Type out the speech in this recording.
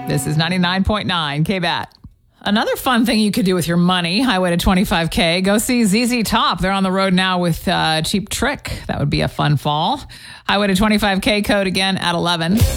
This is 99.9 K-BAT. Another fun thing you could do with your money, Highway to 25K, go see ZZ Top. They're on the road now with Cheap Trick. That would be a fun fall. Highway to 25K code again at 11.